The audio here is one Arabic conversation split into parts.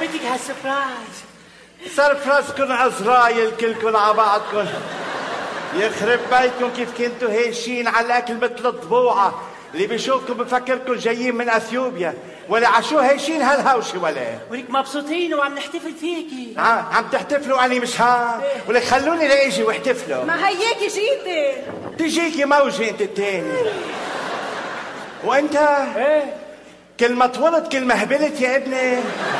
عجبتك هالسبرايز؟ سرفرزكن عزرايل كلكن على بعضكن. يخرب بيتكم كيف كنتوا هيشين على الاكل مثل الضبوعه، اللي بيشوفكم بفكركم جايين من اثيوبيا، ولا عشو هيشين هالهوشه ولا؟ ولك مبسوطين وعم نحتفل فيكي. عم تحتفلوا اني مش ها؟ ولك خلوني لاجي واحتفلوا. ما هيك جيتي. تجيكي موجه انت التاني. وانت ايه كل ما طولت كل ما هبلت يا ابني.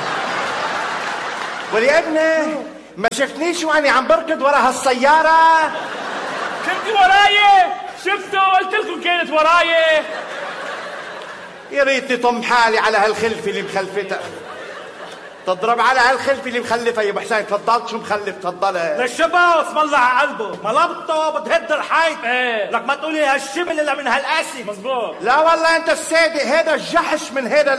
ويا ابني ما شفتنيش واني عم بركض ورا هالسياره؟ كنتي وراي؟ شفتوا؟ قلت لكم كانت وراي. يا ريتني طم حالي على هالخلفه اللي مخلفتها. تضرب على هالخلفه اللي مخلفها يا ابو حسين. تفضلت شو مخلف؟ تفضلت للشبه اسم الله على قلبه، ملبطه بتهد الحيط. ايه لك ما تقولي هالشبل الا من هالقاسي. مزبوط. لا والله انت الصادق. هذا الجحش من هذا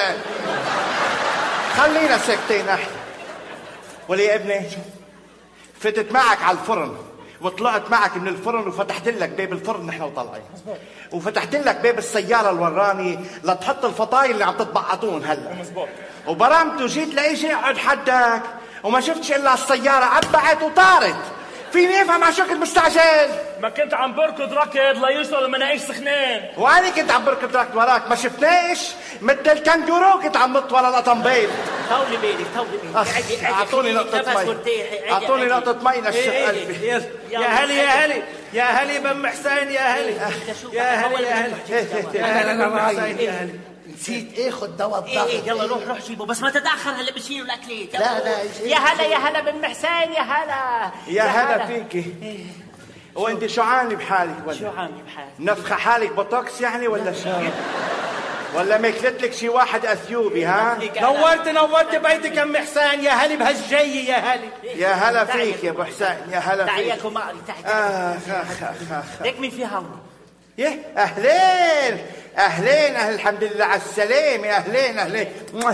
خلينا ساكتين احنا. ولي يا ابني فتت معك على الفرن وطلعت معك من الفرن وفتحت لك باب الفرن نحن وطالعين، وفتحت لك باب السياره الوراني لتحط الفطاير اللي عم تتبعطون هلا. مزبوط. وبرمت وجيت لاجي اقعد حدك وما شفتش الا السياره عبعت وطارت. فيني افهم على شكل مستعجل؟ ما كنت عم بركض ركض ليوصل المناقيش سخنان. وانا كنت عم بركض ركض وراك ما شفناش؟ مثل الكنجورو كنت عم نط ورا القطنبيل. طولي بالك طولي بالك. اعطوني نقطة مي. اعطوني نقطة مي نشف قلبي. يا هلي يا هلي يا هلي بن حسين يا هلي يا هلي يا هلي يا هلي. نسيت اخد دواء الضغط. ايه يلا روح جيبه بس ما تتاخر هلا بشيلوا الاكلات. لا يا هلا بن حسين. يا هلا يا هلا فيكي. وانت شو عامل بحالك ولا؟ شو عامل بحالك؟ نفخة حالك بوتوكس يعني ولا شو؟ ولا ماكلت لك شي واحد اثيوبي ها؟ نورت بيتك ام حسين. يا هلي بهالجي يا هلي. يا هلا فيك يا ابو حسين. يا هلا تعي يا فيك. كماري تعي. ليك مين في هون؟ يه اهلين اهل الحمد لله على السلامة. اهلين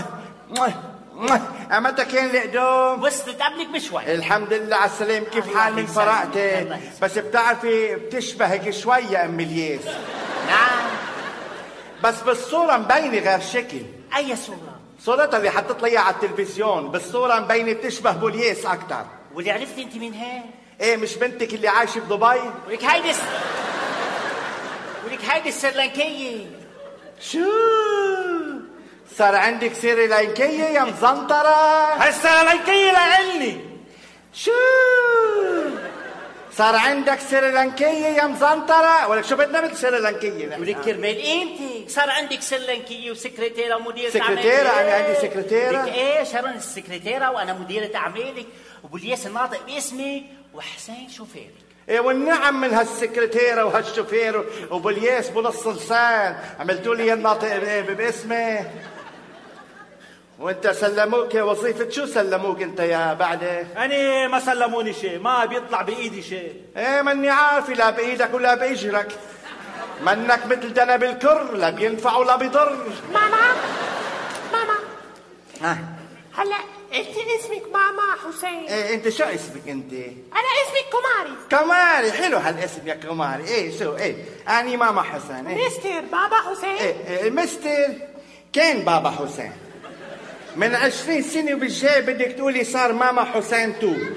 امتى كان القدوم؟ وصلت قبلك بشوي. الحمد لله على السلامة. كيف حال من فرقتي؟ بس بتعرفي بتشبهك شوية ام الياس. نعم بس بالصورة مبينة غير شكل. اي صورة؟ صورتها اللي حطت لي على التلفزيون بالصورة مبينة بتشبه بولياس اكثر. واللي عرفتي انت مين هي؟ ايه مش بنتك اللي عايشة بدبي؟ ولك هيدي السريلانكية. شو صار عندك سريلانكية يا مزنطرة؟ هالسريلانكية لعلني. شو صار عندك سريلانكية يا مزنطرة؟ ولك شو بدنا من سريلانكية؟ ولك كرمال قيمتك صار عندك سريلانكية وسكرتيرة ومديرة سكرتيرة؟ أنا عندي سكرتيرة؟ لك ايه شرن السكرتيرة وانا مديرة اعمالك وبولياس الناطق باسمك وحسين شوفيرك. ايه والنعم من هالسكرتيرة وهالشوفير وبولياس بنص لسان عملتوا لي الناطق باسمي. وانت سلموك وظيفة شو سلموك انت يا بعده؟ أنا ما سلموني شيء، ما بيطلع بإيدي شيء. ايه ماني عارفة لا بإيدك ولا بإجرك. منك مثل دنب الكر لا بينفع ولا بيضر. ماما هلا انت اسمك ماما حسين. ايه انت شو اسمك انت؟ انا اسمي كماري. كماري حلو هالاسم يا كماري. ايه شو ايه اني ماما حسين. ايه مستر بابا حسين. ايه مستر كان بابا حسين من 20 سنة وبالجاي بدك تقولي صار ماما حسين 2.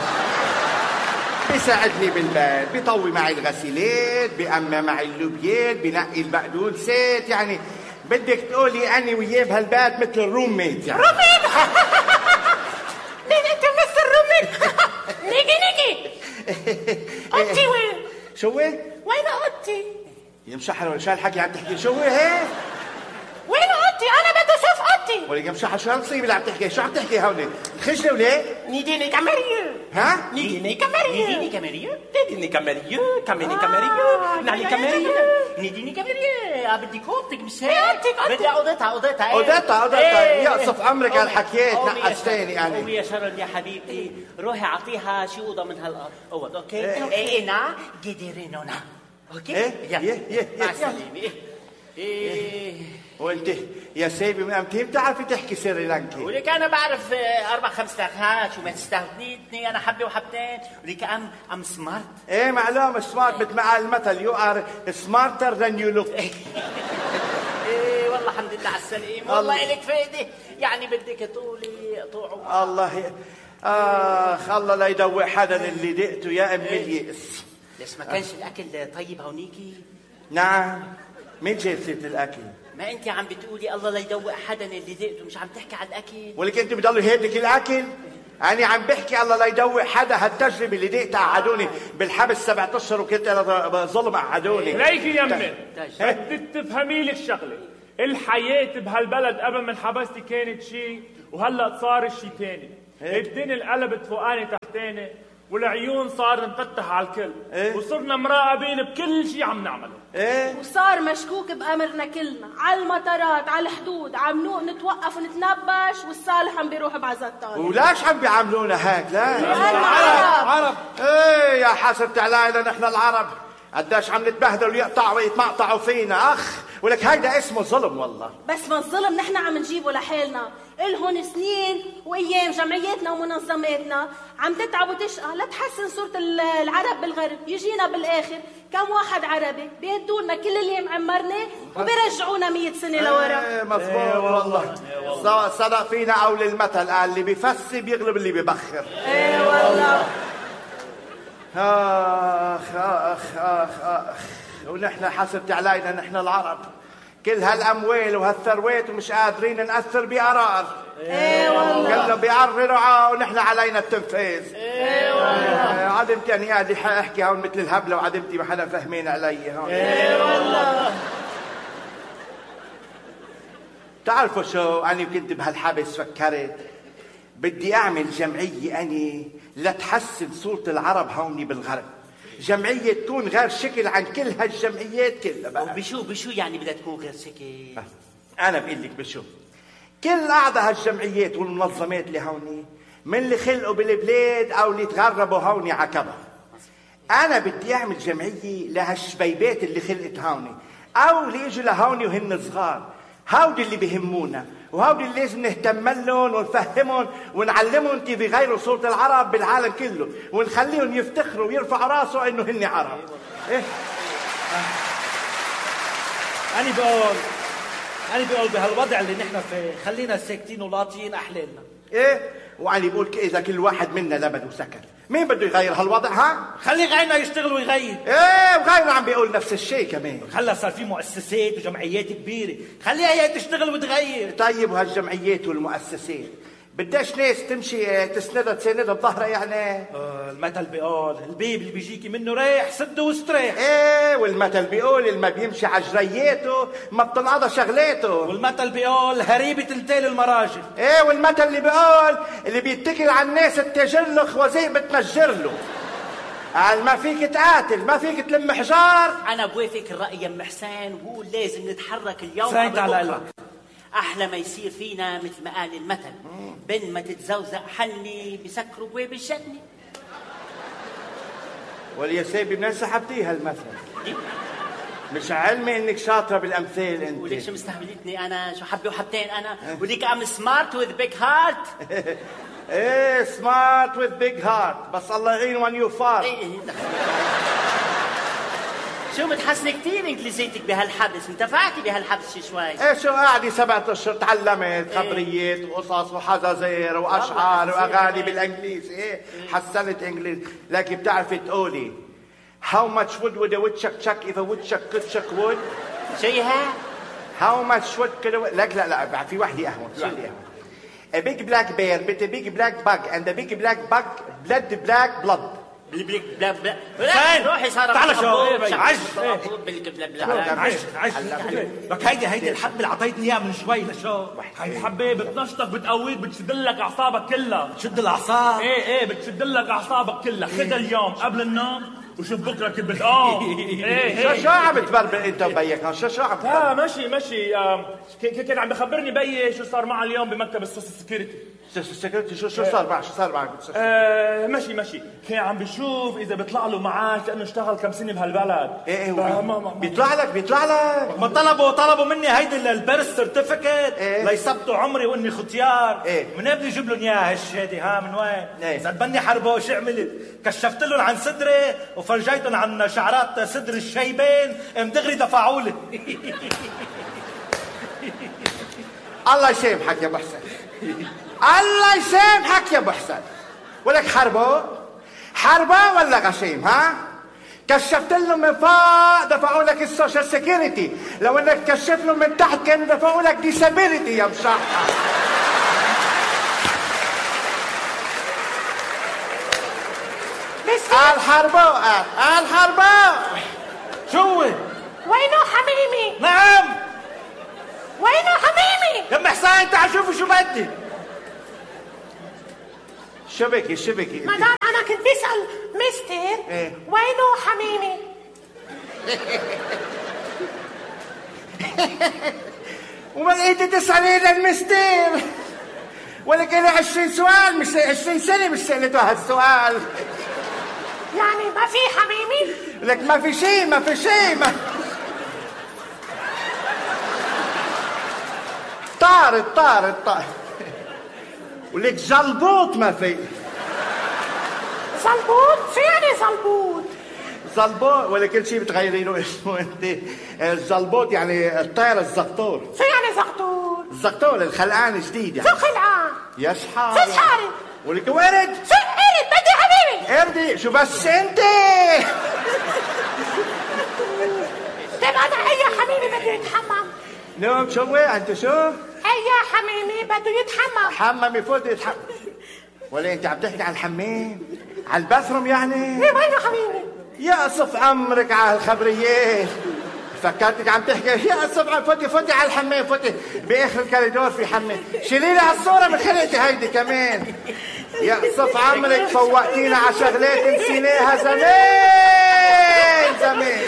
بيساعدني بالبيت بيطوي معي الغسيلات بيأمى معي اللوبيات بنقي البقدونسات يعني بدك تقولي أنا وياه بهالبيت مثل الروم ميت يعني. روميت مين انت مستر روميت؟ نيجي اوضتي وين؟ شو وين اوضتي؟ يا مشحر شو هالحكي عم تحكي؟ شو هي؟ وين اوضتي؟ انا بدي اشوف اوضتي. ولك يا مشحر شو هالمصيبة اللي عم تحكي؟ شو عم تحكي هون؟ خجلة وليه؟ نيديني كاميريا. ها؟ نيديني كاميريا. نيديني كاميريا؟ نيديني كاميريا كاميني كاميريا نعني كاميريا. نيديني كاميريا. بدي كوبتك مش هيك؟ بدي اوضتها اوضتها يقصف عمرك هالحكيات نقشتيني يعني. قومي يا شرن يا حبيبتي روحي اعطيها شي اوضه من هالأوض اوكي؟ ايه نا جديرينونا اوكي؟ ايه مع السلامة. ايه وانت يا سيبي من امتى بتعرفي تحكي سريلانكي؟ ولك انا بعرف 4-5 لغات وما تستهدني انا حبه وحبتين ولك ام سمارت. ايه معلوم سمارت مثل ما قال المثل يو ار سمارتر ذان يو لوك. ايه والله الحمد الحمد على السلامة. والله إلك فايدة، يعني بدك طولي طوع. الله الله لا يدوق حدا اللي دقته يا أم اليأس. ليش ما كانش الأكل طيب هونيكي؟ نعم، مين جايب سيرة الأكل؟ ما أنت عم بتقولي الله لا يدوق حدا اللي دقته، مش عم تحكي على الأكل؟ ولك أنت بضل يهدك الأكل؟ أنا عم بحكي الله لا يدوق حدا. هالتجربة اللي دقتها قعدوني بالحبس 7 أشهر وكنت أنا ظلم قعدوني. ليكي يمي بدك تفهمي لك شغلة، الحياة بهالبلد قبل ما انحبستي كانت شيء وهلا صار شيء ثاني. الدنيا انقلبت فوقاني تحتاني والعيون صار مفتح على الكل. وصرنا مراقبين بكل شيء عم نعمله. وصار مشكوك بأمرنا كلنا، على المطارات، على الحدود، عم نتوقف ونتنبش، والصالح عم بيروح بعزات طالع. ولاش عم بيعاملونا هيك؟ لا عرب. ايه يا حسرة علينا نحن العرب، قداش عم نتبهدلوا يقطعوا ويتمقطعوا فينا. ولك هيدا اسمه ظلم والله. بس ما الظلم نحن عم نجيبه لحالنا. إلهن سنين وأيام جمعياتنا ومنظماتنا عم تتعب وتشقى لتحسن صورة العرب بالغرب. يجينا بالآخر كم واحد عربي بيهدولنا كل اللي معمرنا وبيرجعونا 100 سنة لورا. مظبوط والله. صدق فينا قول المثل، قال اللي بيفسي بيغلب اللي بيبخر. والله. آخ ونحن حسبت علينا نحن العرب كل هالأموال وهالثروات ومش قادرين نأثر بقرار. والله. كلهم بيقرروا ونحن علينا التنفيذ. والله. عدمتي أنا قاعد أحكي هون مثل الهبلة وعدمتي ما حدا فهمين علي هون. والله. تعرفوا شو، أنا كنت بهالحبس فكرت بدي أعمل جمعية أني لتحسن صورة العرب هوني بالغرب. جمعية تكون غير شكل عن كل هالجمعيات كلها بقى. بشو يعني بدها تكون غير شكل؟ أنا بقول لك بشو. كل أعضاء هالجمعيات والمنظمات اللي هوني من اللي خلقوا بالبلاد أو اللي تغربوا هوني عكبة. أنا بدي أعمل جمعية لهالشبيبات اللي خلقت هوني أو اللي إجوا لهوني وهن صغار. هودي اللي بيهمونا وهودي اللي لازم نهتم لهم ونفهمهم ونعلمهم كيف يغيروا صورة العرب بالعالم كله ونخليهم يفتخروا ويرفعوا راسه إنه هن عرب. أنا بقول بهالوضع اللي نحن فيه خلينا ساكتين ولاطين أحلالنا. وأنا بقول إذا كل واحد منا لبد وسكت مين بده يغير هالوضع؟ خلي غيرنا يشتغل ويغير. وغيرنا عم بيقول نفس الشيء كمان. هلا صار في مؤسسات وجمعيات كبيرة خليها هي تشتغل وتغير. طيب وهالجمعيات والمؤسسات بداش ناس تمشي تسندها بظهرها يعني. المثل بيقول البيب اللي بيجيكي منه رايح سده واستريح. والمثل بيقول اللي ما بيمشي على جرياته ما بتنقضى شغلاته. والمثل بيقول هريبة تلتال المراجل. والمثل اللي بيقول اللي بيتكل على الناس التجلخ وزي بتنجر له. ما فيك تقاتل، ما فيك تلم حجار. أنا بوافق الرأي يا ام حسين، وهو لازم نتحرك اليوم سعيد على بكرة. أحلى ما يصير فينا مثل ما قال المثل، بين ما تتزوزق حني بسكروا بواب الجنة. وليا سيبي من سحبتيها المثل. مش علمي انك شاطره بالامثال انت. وليش مستهبلتني انا؟ شو حبه وحبتين انا؟ وليك ام سمارت وذ بيج هارت. سمارت وذ بيج هارت، بس الله يعين وان يو فار. شو متحسنة كتير انجليزيتك بهالحبس، انتفعتي بهالحبس شوي. شو قاعدة 7 أشهر تعلمت خبريات وقصص وحزازير واشعار واغاني بالانجليزي. حسنت انجليزي، لكن بتعرفي تقولي how much wood would a woodchuck chuck if a woodchuck could chuck wood. شيها how much wood could a... لا في وحدة أهون. a big black bear bit a big black bug and the big black bug bled black blood. روحي صار تعال شو عج لك هيدي الحبه اللي عطيتني اياها من شوي لشو هاي الحبه بتنشطك بتقويك بتشد لك اعصابك كلها. تشد الاعصاب؟ ايه بتشد لك اعصابك كلها. خدها اليوم قبل النوم وشوف بكره كيف بتقوم. شو عم تبربر انت وبيك؟ شو عم تبربر؟ ماشي كان عم بخبرني بيي شو صار معه اليوم بمكتب السوسيال سكيورتي. سكيورتي شو صار معك؟ ماشي كان عم بيشوف اذا بيطلع له معاش لانه اشتغل كم سنه بهالبلد. بيطلع لك ما طلبوا مني هيدي البيرث سيرتيفيكت ليثبتوا عمري واني ختيار. من قبل يجيب لهم اياها هالشهاده من وين؟ زبني حربه وش عملت؟ كشفت لهم عن صدري وفرجيتهم عن شعرات صدر الشيبين دغري دفعوا لي. الله يسامحك يا ابو حسن، الله يسامحك يا ابو حسن. ولك حربة ولا غشيم؟ ها كشفت لهم من فوق دفعوا لك السوشيال سيكيورتي، لو انك تكشف لهم من تحت كانوا دفعوا لك ديسابيلتي يا مشحة. الحربة شو وينه حميمي؟ نعم وينه حميمي؟ يا ام حسين تعال شوفوا شو بدي. شبكي مدام انا كنت بسأل مستر وينه حميمي؟ وما لقيتي تسألي للمستر؟ ولك لي 20 سؤال، مش 20 سنة مش سألته هالسؤال. يعني ما في حميمي؟ لك ما في شيء طارت ولك زلبوط ما في. زلبوط؟ شو يعني زلبوط؟ زلبوط ولا كل شيء بتغيري له اسمه انت. الزلبوط يعني الطير الزقطور. شو يعني زقطور؟ الزقطور الخلقان جديد يعني. شو خلقان؟ يا شحال؟ شو شحال؟ ولك ورد؟ شو قرد؟ بدي حبيبي. قردي شو بس انت؟ طيب انا هيا حميمي بده يتحمم. نعم شو انت شو؟ هيا حميمي بده يتحمم. حمم يفوت يتحمم. ولا انت عم تحكي عن الحمام؟ على الباثروم يعني؟ ايه وينه حميمي؟ يا صف عمرك على الخبريات. فكرتك عم تحكي يا صف فوتي على الحمام، فوتي باخر الكوريدور في حمام. شيلي لي هالصوره من خلقتي هيدي كمان. يا صف عمرك فوقتينا على شغلات نسيناها زمان.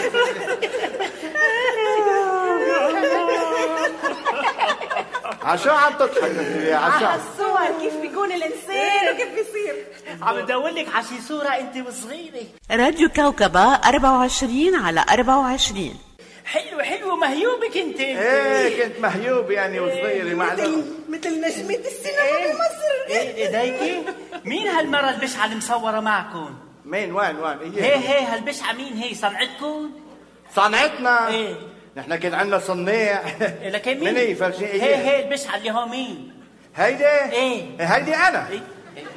عشان عم تضحك يا عشان الصور كيف بيكون الانسان وكيف بيصير. عم بدور لك على شي صورة انت وصغيرة. راديو كوكبة 24 على 24. حلوة مهيوبك انت. ايه كنت مهيوب يعني وصغيرة مثل نجمة السينما بمصر. ايه دايكي؟ مين هالمرة البشعة اللي مصورة معكم؟ مين وين؟ هي هالبشعة مين هي؟ صنعتكم؟ صنعتنا؟ ايه نحن كان عندنا صناع. لكن مين هي فرجي؟ هي البشعة اللي هو مين؟ هيدي؟ ايه هيدي انا. إيه؟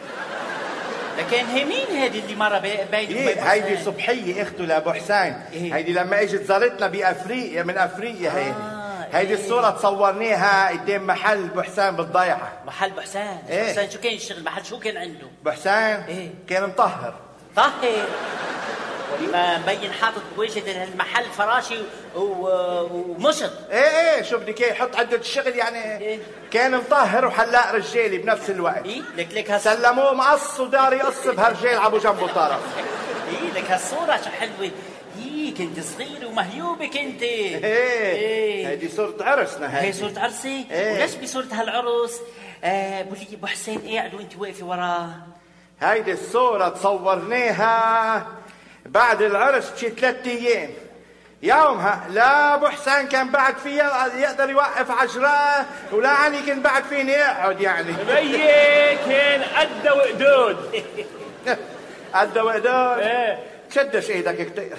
لكن هي مين هيدي اللي مرة بيني وبين هيدي صبحية اخته لابو حسين. هيدي لما اجت زارتنا بافريقيا من افريقيا هيدي الصورة تصورناها قدام محل ابو حسين بالضيعة. محل ابو حسين؟ إيه؟ حسين شو كان يشتغل محل شو كان عنده؟ ابو حسين كان مطهر. طهر ما مبين حاطط بوجه المحل فراشي ومشط. ايه شو بدك ايه يحط عدة الشغل يعني. كان مطهر وحلاق رجالي بنفس الوقت. لك سلموه مقص ودار يقص بهالرجال عبو جنبه طرف. لك هالصورة شو حلوة. كنت صغير ومهيوبة كنت. هيدي صورة عرسنا. هي صورة عرسي؟ وليش بصورة هالعرس بقولي ابو حسين قاعد وانت واقفة وراه؟ هيدي الصورة تصورناها بعد العرس بشي 3 أيام. يومها لا ابو حسين كان بعد فيها يقدر يوقف عجراه ولا عني كان بعد فيني يقعد يعني. بيي كان قد وقدود. قد وقدود؟ شدش ايدك كتير.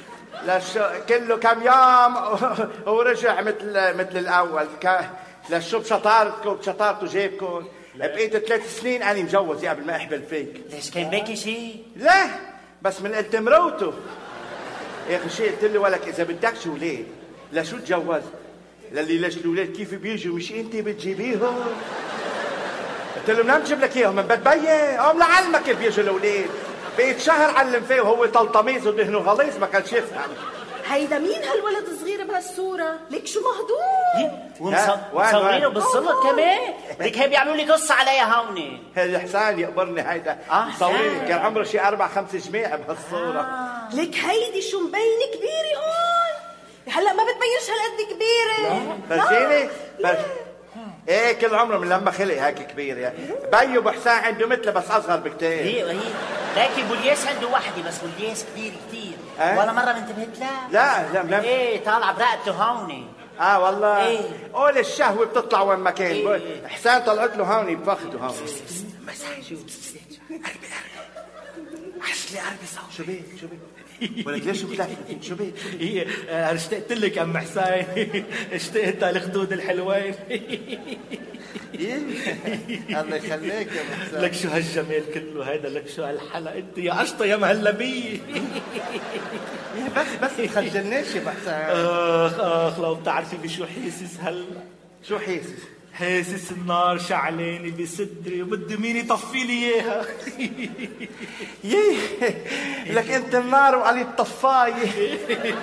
كله كم يوم ورجع مثل الاول. لشو بشطارته جيبكم. بقيت 3 سنين انا مجوزي قبل ما احبل فيك. ليش كان بكي شيء؟ لا بس من قلت مروته يا اخي شيء. قلت له ولك اذا بدكش اولاد لشو تجوز؟ للي ليش الاولاد كيف بيجوا مش انت بتجيبيهم؟ قلت له بدنا نجيب لك اياهم من بتبين قوم لعلمك كيف بيجوا الاولاد. بقيت شهر علم فيه وهو طلطميز ودهنه غليظ ما كانش يفهم. هيدا مين هالولد الصغير بهالصورة؟ ليك شو مهضوم ومصورينه بالظلط كمان. ليك هي بيعملوا لي قصة عليها هون. هذا حسان يقبرني هيدا مصوريني كان عمره شي 4-5 جماعة بهالصورة. ليك هيدي شو مبينة كبيرة هون. هلا ما بتبينش هالقد كبيرة. فرجيني ايه كل عمره من لما خلق هيك كبير يعني. بيو ابو حسين عنده مثله بس اصغر بكتير. هي لكن بولياس عنده وحده بس بولياس كبير كتير. ولا مره ما انتبهت لها؟ لا طالعه برقبته هوني. والله قول الشهوه بتطلع وين ما كان. حسين طلعت له هوني بفخده هوني. مساج قربي عسلي قربي صوت. شو بيه ولك ليش بتلفت؟ شو بيك؟ انا اشتقت لك ام حسين. اشتقت للخدود الحلوين. الله يخليك يا محسن. لك شو هالجمال كله هيدا، لك شو هالحلا انت يا قشطه يا مهلبيه. بس تخجلنيش يا محسن. اخ لو بتعرفي بشو حاسس هلا. شو حاسس؟ حاسس النار شعلاني بصدري وبده مين يطفي لي اياها. لك انت النار وعلي الطفايه.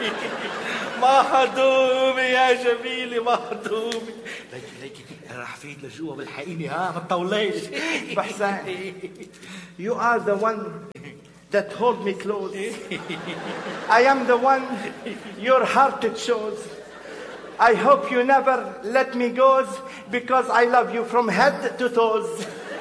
مهضومه يا جميله مهضومه. ليكي راح فيد لجوا بالحقيني ها ما تطوليش. محسن you are the one that hold me close. I am the one your heart chose. I hope you never let me go because I love you from head to toes.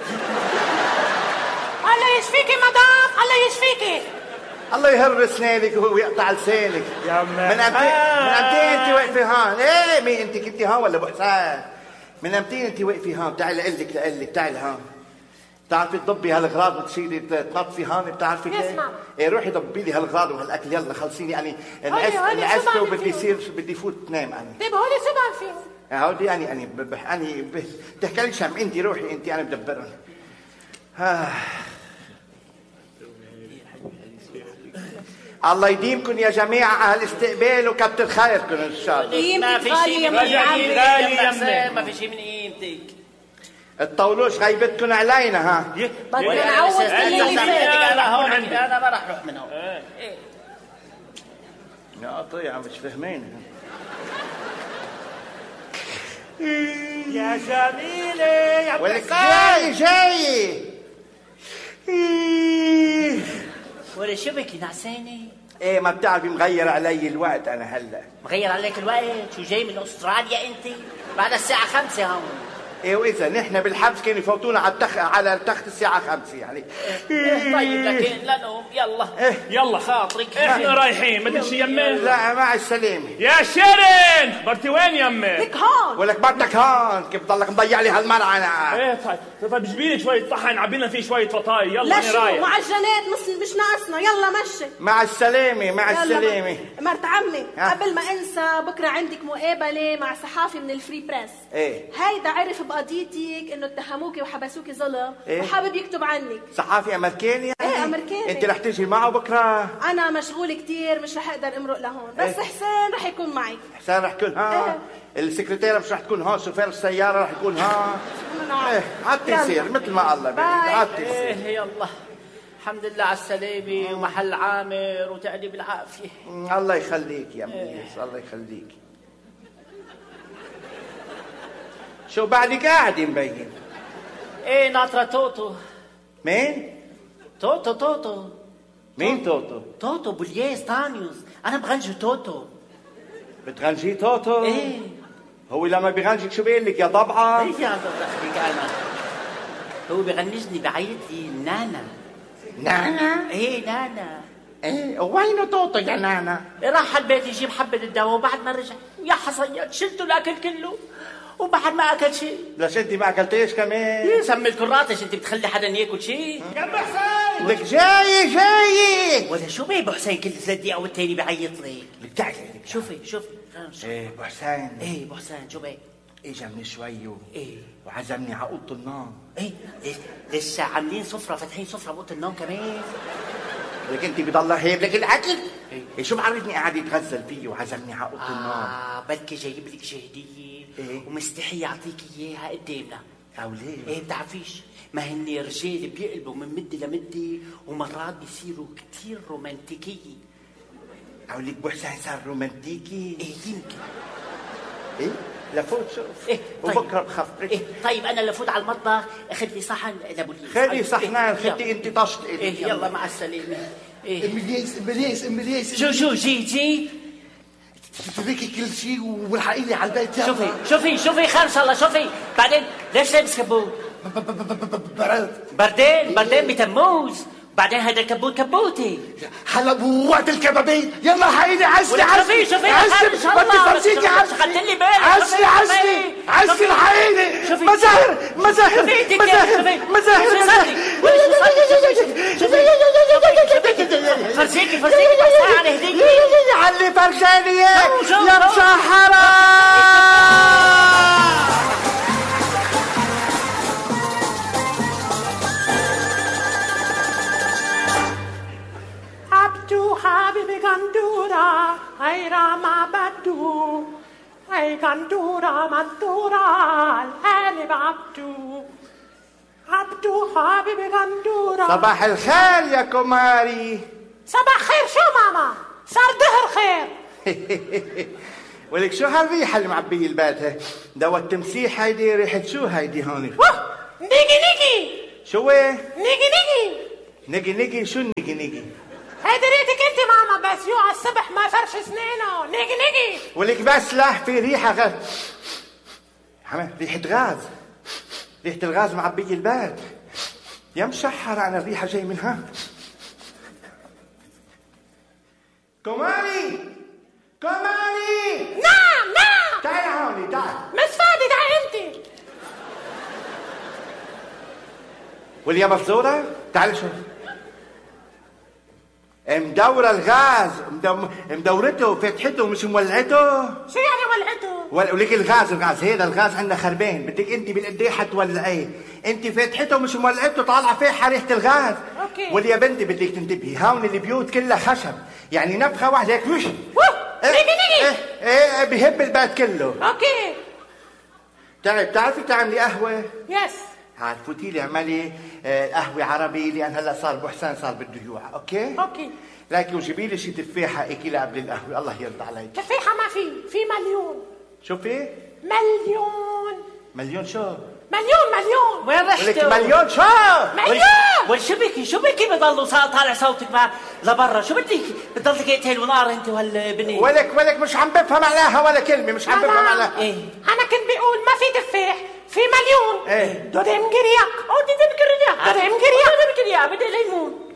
الله يشفيكي مدام، الله يشفيكي. الله يهر اسنانك ويقطع لسانك. يا من امتى انت واقفه هون؟ ايه مين انت كنتي هون ولا ابو حسين؟ من امتى انت واقفه هون؟ تعالي لقلك تعالي هون. بتعرفي تضبي هالغراض وتشيلي تنظفي هون، بتعرفي كيف؟ اسمع ايه روحي ضبي لي هالغراض وهالاكل يلا خلصيني. يعني انعست وبدي يصير بدي فوت نام انا. طيب هولي شو بعرفين؟ هودي اني بتحكي لك شام انت روحي انت انا بدبرهم. الله يديمكم يا جماعه اهل استقبال وكتر خيركم ان شاء الله. ما في شيء من قيمتك، ما في شيء من قيمتك. تطولوش غيبتكم علينا ها. بدنا نعوض كل اللي فات. انا ما راح اروح من هون. يا قطيعه مش فاهمين. يا جميله يا ولك جاي ولا شو بك نعسانه؟ ايه ما بتعرفي مغير علي الوقت انا هلا. مغير عليك الوقت؟ شو جاي من استراليا انت؟ بعد الساعة 5 هون. ايه واذا نحن بالحبس كانوا يفوتونا على التخت الساعة 5 يعني. طيب لكن لا نوم يلا. يلا خاطرك احنا رايحين بدك شي يمي؟ لا مع السلامة. يا شيرين برتي وين يمي؟ لك هون. ولك بدك هون كيف بضلك مضيع لي هالمرعى انا. ايه طيب جيبيلي شوية صحن عبينا فيه شوية فطاي يلا. لا انا شو رايح. معجنات مش ناقصنا يلا مشي. مع السلامة مع السلامة. مرت عمي قبل ما انسى بكره عندك مقابلة مع صحافي من الفري بريس. ايه هيدا عرف بقضيتك انه اتهموكي وحبسوكي ظلم. إيه؟ وحابب يكتب عنك. صحافي امريكاني يعني؟ ايه امريكاني. انت رح تيجي معه بكره؟ انا مشغول كتير مش رح اقدر امرق لهون بس إيه؟ حسين رح يكون معي. حسين رح يكون ها. إيه؟ السكرتيرة مش رح تكون هون، شوفير السيارة رح يكون ها. نعم. ايه عاد يصير مثل ما الله بيريد عاد يصير. ايه يلا الحمد لله على السلامة ومحل عامر وتقلي بالعافية. الله يخليك يا ميس الله يخليك. شو بعدك قاعد مبين؟ ايه ناطرة توتو. مين؟ توتو مين توتو؟ توتو بولياس تانيوس. انا بغنجي توتو. بتغنجي توتو؟ ايه هو لما بيغنجك شو بيقول لك يا ضبعة؟ ايه يا دخلك انا. هو بغنجني بعيط لي نانا. نانا؟ ايه نانا. ايه وينه توتو يا نانا؟ راح البيت يجيب حبة الدواء وبعد ما رجع يا حصيات شلته الاكل كله وبعد ما اكل شيء. ليش انت ما اكلتيش كمان؟ سمي الكراتش انت بتخلي حدا ياكل شيء؟ يا ابو حسين لك جاي ولا شو بيه ابو حسين كل 3 دقايق والتاني بعيط لك؟ لك تعالي شوفي ايه ابو حسين ايه ابو حسين شو بيه؟ اجا من شوي ايه وعزمني على اوضه النوم. ايه لسه عاملين سفره فاتحين سفره باوضه النوم كمان. لك انت بضل هيب لك الاكل. إيه شو بعرفني قاعد يتغزل فيه وعزمني على اوضه النوم. بلكي جايب لك هديه. إيه؟ ومستحي يعطيك اياها قدامنا. او ليه؟ ايه بتعرفيش ما هن رجال بيقلبوا من مده لمده ومرات بيصيروا كتير رومانتيكيه. او لك ابو حسين صار رومانتيكي؟ ايه يمكن. ايه لفوت شوف. إيه طيب. وبكره بخفرك. إيه طيب انا لفوت على المطبخ اخذ لي صحن لبوليس. خلي صحنان خدي انت طشت. ايه يلا مع السلامه. ايه امبليس شو جي تتركي كل شيء والحقي لي على البيت يلا. شوفي خير ان شاء الله. شوفي بعدين ليش لابس كبوت؟ بردين بتموز. بعدين هذا الكبوت كبوتي. هلا وقت الكبابين يلا حقيقي عزلي شوفي ما تفرجيكي عزلي الحقيقي مزاهر فرجيكي الخالية يا مسحرة. عبدو حبيبي غندورة غير ما بدو أي غندورة منطورة القلب عبدو عبدو حبيبي غندورة. صباح الخير يا كماري. صباح خير شو ماما؟ صار ظهر خير. ولك شو هالريحة اللي معبية البيت؟ دوا التمسيح هيدي ريحة شو هيدي هون؟ نيجي نيجي. شو نيجي نيجي. نيجي نيجي شو نيجي نيجي؟ هيدي ريحتك انت ماما بس يوعى الصبح ما فرش سنينه. نيجي نيجي. ولك بس لا في ريحة ريحة غاز. ريحة الغاز معبية البيت. يا مشحر أنا الريحة جاي منها. كمالي كمالي. نعم نعم. تعال هوني تعال. مش فاضي تعال انت. واليا مفزورة تعال شوف. مدورة الغاز مدورته فتحته مش مولعته. شو يعني ولعته؟ ولك الغاز هذا الغاز عندنا خربان. بدك انت بالقديه حتولعيه. انت فتحته مش مولعته طالعه فيها ريحه الغاز. اوكي. واللي يا بنتي بدك تنتبهي هون البيوت كلها خشب يعني نفخه واحده هيك مش نيجي ايه بهب البيت كله. اوكي. بتعرفي تعملي قهوه؟ يس. هات فوتي لي اعملي قهوه عربي لان هلا صار ابو حسين صار بده يوعى. اوكي لكن وجيبي لي شي تفاحه اكلها قبل القهوه الله يرضى عليك. تفاحه ما في مليون. شو في؟ مليون شو؟ مليون. وين رحتوا؟ مليون شو؟ مليون. شو بكي بضلوا طالع صوتك ما لبرا؟ شو بدك؟ بتضلك قتل ونار انت وهالبني؟ ولك مش عم بفهم عليها ولا كلمه. مش عم بفهم عليها. ايه انا كنت بقول ما في تفاح في مليون. ايه دودم قرياق دودم قرياق بدي ليمون.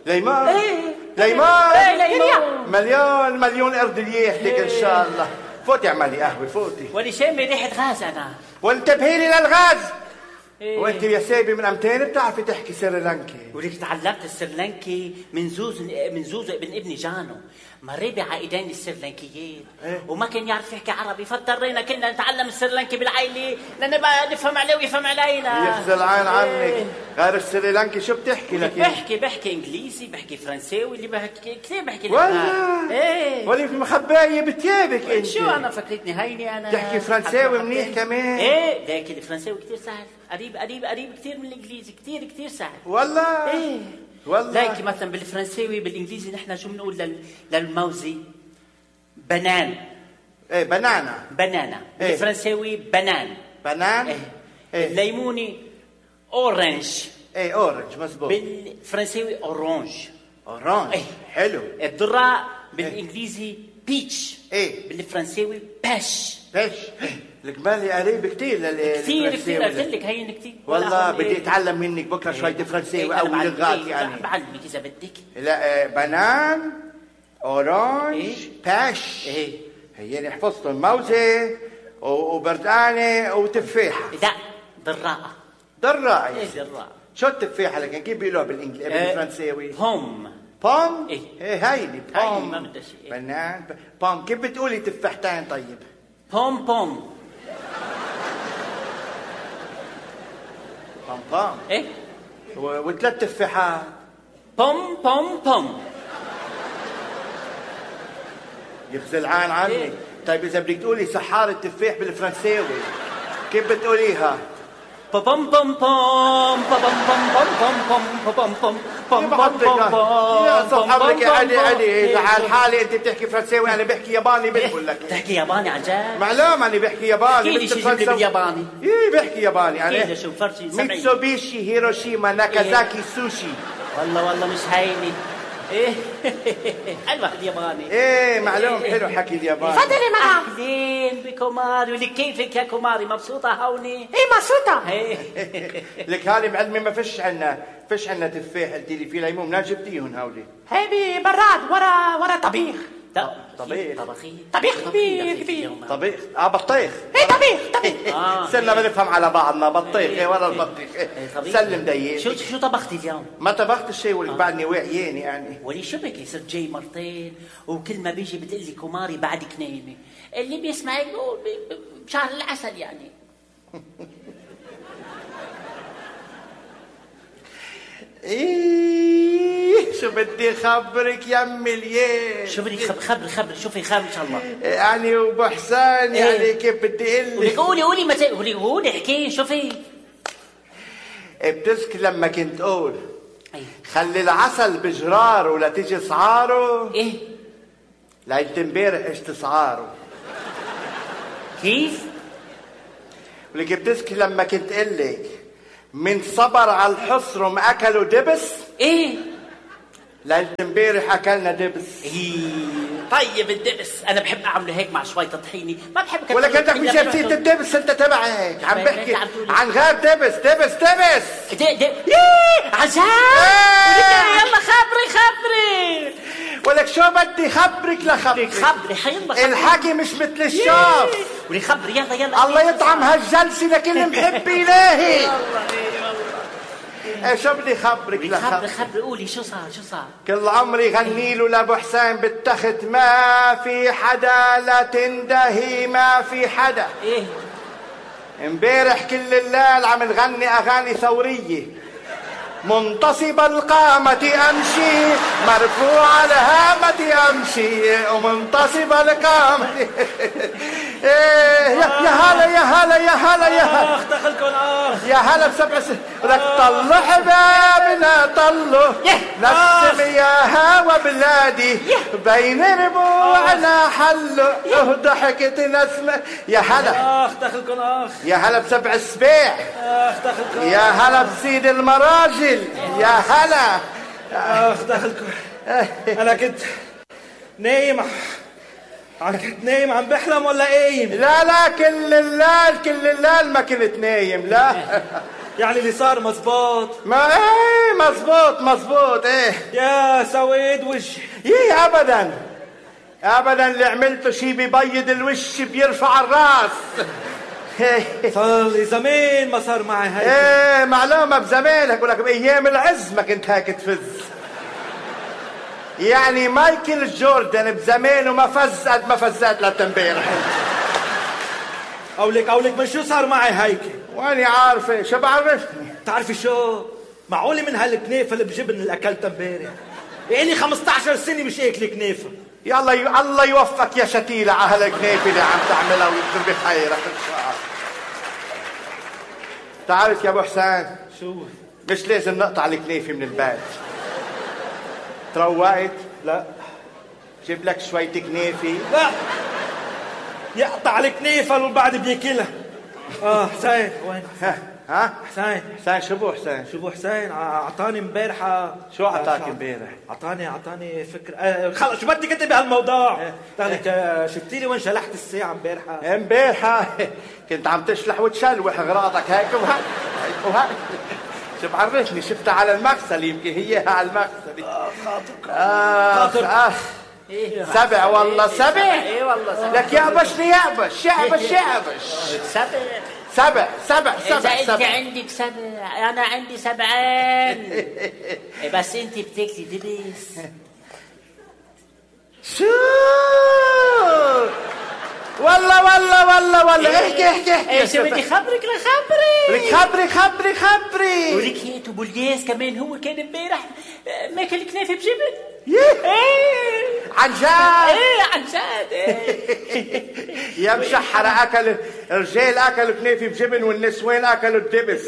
مليون قرد ريحتك ان شاء الله. فوتي اعملي قهوه فوتي. ولي شامي ريحه غاز انا. وانتبهي لي للغاز. وانت يا سيبي من امتين بتعرفي تحكي سريلانكي؟ ولك تعلمت السريلانكي من زوز ابن ابني جانو. مري بعائدين السريلانكيين وما كان يعرف يحكي عربي فاضطرينا كنا نتعلم السريلانكي بالعائله لان بقى نفهم عليه ويفهم علينا. يخزي العين عنك. غير السريلانكي شو بتحكي لك؟ بحكي انجليزي بحكي فرنساوي اللي بحكي كثير بحكي والله ولي في مخبايه بتيابك انت. شو انا فكرتني هيني انا تحكي فرنساوي منيح كمان. لكن الفرنساوي كثير سهل قريب كثير من الانجليزي كثير سهل والله. والله لكن مثلا بالفرنساوي بالانجليزي نحن شو بنقول للموزي بنان. بنانا. بالفرنساوي بنان. الليموني اورنج. اورنج مزبوط. بالفرنساوي اورانج. حلو. الذرة بالانجليزي بيتش. بالفرنساوي باش. القبالي قريب كثير كثير قلت لك هين كثير. والله بدي اتعلم منك بكره شويه فرنساوي او لغات يعني. بعلمك اذا بدك. لا بنان اورانج باش. هي حفظتهم موزه وبردانه وتفاحه. لا ذراء. ذراء. شو التفاحه لكن كيف بيقولوها بالفرنساوي؟ بوم. هيدي بوم. بنان بوم. كيف بتقولي تفاحتين طيب؟ بوم. وثلاث تفاحات. بوم. يخزي العين عني. طيب اذا بدك تقولي سحار التفاح بالفرنساوي كيف بتقوليها؟ يا صحابك علي على حالي انت بتحكي فرنساوي انا بحكي ياباني. بقول لك بتحكي ياباني عن جد؟ معلوم انا بحكي ياباني. كيف شيء بالياباني؟ بحكي ياباني انا. كيف شو فرشي سمعي؟ ميتسوبيشي هيروشيما ناكازاكي سوشي. والله مش هيني. حلوة الياباني. معلوم حلو حكي الياباني. تفضلي مدام. اهلين بكماري. ولك كيفك يا كماري؟ مبسوطة هوني؟ مبسوطة. لك هالي معلمة ما فيش عنا تفاح. قلتي لي في ليمون منين جبتيهم هولي؟ هي براد ورا طبيخ. طبيخ طبيخ كبير طبيخ بطيخ. ايه طبيخ صرنا بنفهم على بعضنا. بطيخ ولا البطيخ. سلم دقيق. شو طبختي اليوم؟ ما طبخت شيء ولك بعدني وعياني يعني. ولي شو بك صرت جاي مرتين وكل ما بيجي بتقلي كماري بعدك نايمه. اللي بيسمعك بيقول بشهر العسل يعني. ايه شو بدي خبرك يا امي اليوم. شو بدك خبري شو في خير ان شاء الله. يعني وابو حسان يعني كيف بدي اقول لك. قولي ما قولي احكي شو في. بتذكر لما كنت اقول خلي العسل بجراره ولا تيجي سعاره. ايه ليلة امبارح اجت سعاره. كيف؟ ولك بتذكر لما كنت قل لك من صبر على الحصر وما اكلوا دبس. ايه ليلة امبارح اكلنا دبس. طيب الدبس انا بحب اعمله هيك مع شوية طحيني. ما بحب ولا كنتك مش جبتي الدبس انت تبعك. عم بحكي عن غير دبس. عشان يلا خبري ولك شو بدي خبرك لخبرك. خبري حيلا الحكي مش مثل الشاف. ولي خبري يلا الله يطعم هالجلسة لكل محبي إلهي. شو بدي خبرك خبري قولي شو صار كل عمري غني له لابو حسين بالتخت ما في حدا لا تندهي ما في حدا. ايه امبارح كل الليل عم نغني اغاني ثوريه. منتصب القامة أمشي مرفوع الهامة أمشي ومنتصب القامة. يا هلا دخلكم يا هلا بسبع لك طلوا حبابنا طلوا نسم يا هوا بلادي بين ربوعنا حلوا ضحكت نسمة. يا هلا دخلكم يا هلا بسبع السباع. دخلكم يا هلا بسيد المراجل. يا هلا دخلكم. انا كنت نايم عم بحلم ولا قايم؟ لا كل الليل ما كنت نايم. لا يعني اللي صار مزبوط. ما ايه مزبوط ايه. يا سويد وجهي. ايه ابدا اللي عملته شي بيبيض الوش بيرفع الراس. صار لي زمان ما صار معي هيك. ايه معلومة بزمانك. بقول لك بايام العز ما كنت هيك تفز. يعني مايكل جوردن بزمانه ما فز قد ما فزت لتمبارح. قولك من شو صار معي هيك؟ واني عارفه شو بعرفني. تعرفي شو؟ معقولة من هالكنيفة اللي بجبن اللي اكلتها امبارح؟ يعني 15 سنة مش اكل كنيفة. يلا الله يوفقك يا شتيلة على هالكنيفة اللي عم تعملها ويكتب بخيرك ان شاء الله. تعرف يا ابو حسين شو؟ مش لازم نقطع الكنيفة من البيت. تروقت؟ لا جيب لك شوية كنيفة. لا يقطع الكنيفة والبعد بياكلها. حسين وين؟ ها؟ حسين شو بو حسين؟ شو بو حسين؟ اعطاني امبارحة. شو اعطاك امبارح؟ اعطاني فكرة. خلص شو بدك انت بهالموضوع؟ شفتي لي وين شلحت الساعة امبارحة كنت عم تشلح وتشلوح اغراضك هيك وهيك. شو بعرفني شفتها على المغسل. يمكن هي على المغسل. خاطر سبع والله سبع. ايه والله سبع. لك يعبشني يعبش سبع. إذا أنت عندك 7 أنا عندي 7. بس أنت بتاكلي دبس. شو والله احكي. شو بدي خبرك خبري. ولك هيك وبولياس كمان هو كان امبارح ماكل كنافة بجبن. عن جد. يا مشحرة اكل الرجال اكلوا كنافة بجبن والنسوان اكلوا الدبس.